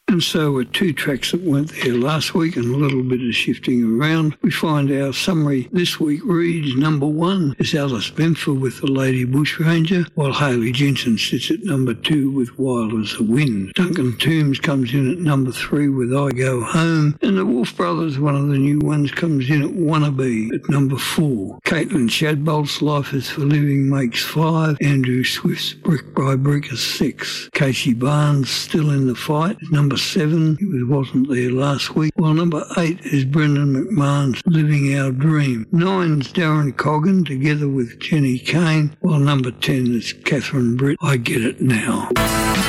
And so with two tracks that weren't there last week and a little bit of shifting around, we find our summary this week reads: number 1 is Alice Benford with The Lady Bushranger, while Hayley Jensen sits at number 2 with Wild as the Wind. Duncan Toombs comes in at number 3 with I Go Home, and the Wolf Brothers, one of the new ones, comes in at Wannabe at number 4. Caitlin Shadbolt's Life is for Living makes 5, Andrew Swift's Brick by Brick is 6. Casey Barnes still in the fight at number 7, he wasn't there last week, while number 8 is Brendan McMahon's Living Our Dream. 9's Darren Coggan together with Jenny Kane, while number 10 is Catherine Britt, I Get It Now.